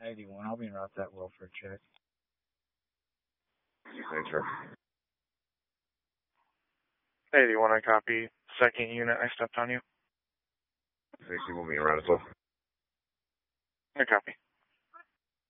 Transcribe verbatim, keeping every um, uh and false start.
eighty-one, I'll be en route to that welfare check. Thanks, sir. eighty-one, I copy. Second unit, I stepped on you. sixty will be en route as well. I copy.